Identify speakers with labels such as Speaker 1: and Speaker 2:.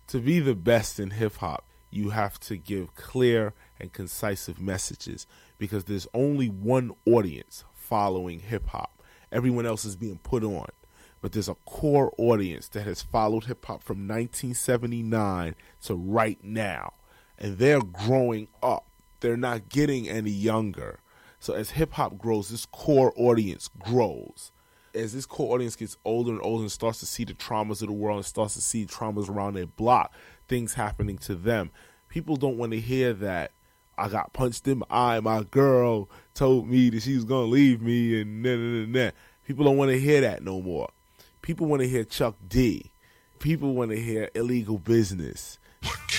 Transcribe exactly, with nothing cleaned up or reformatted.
Speaker 1: To be the best in hip-hop, you have to give clear and concise messages because there's only one audience following hip-hop. Everyone else is being put on. But there's a core audience that has followed hip-hop from nineteen seventy-nine to right now. And they're growing up. They're not getting any younger. So as hip-hop grows, this core audience grows. As this core audience gets older and older and starts to see the traumas of the world and starts to see traumas around their block, things happening to them, people don't want to hear that I got punched in my eye, my girl told me that she was going to leave me, and nah, nah, nah, nah. People don't want to hear that no more. People want to hear Chuck D. People want to hear illegal business.